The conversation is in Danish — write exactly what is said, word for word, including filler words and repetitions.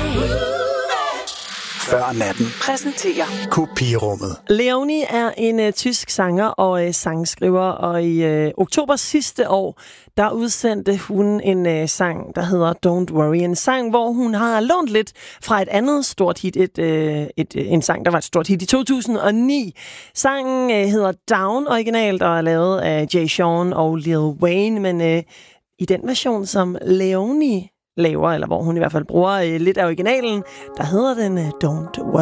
Før natten præsenterer Kopirummet. Leonie er en uh, tysk sanger og uh, sangskriver, og i uh, oktober sidste år, der udsendte hun en uh, sang, der hedder Don't Worry. En sang, hvor hun har lånt lidt fra et andet stort hit, et, uh, et, uh, en sang, der var et stort hit i to tusind og ni. Sangen uh, hedder Down originalt og er lavet af Jay Sean og Lil Wayne, men uh, i den version, som Leonie laver, eller hvor hun i hvert fald bruger uh, lidt af originalen, der hedder den uh, Don't Worry.